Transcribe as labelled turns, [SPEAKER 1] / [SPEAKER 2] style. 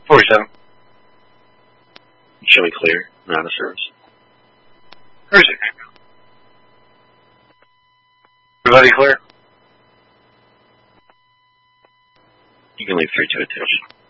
[SPEAKER 1] 47.
[SPEAKER 2] Show me clear. Not out of service.
[SPEAKER 1] Cruising. Everybody clear?
[SPEAKER 2] You can leave 3-2 attention.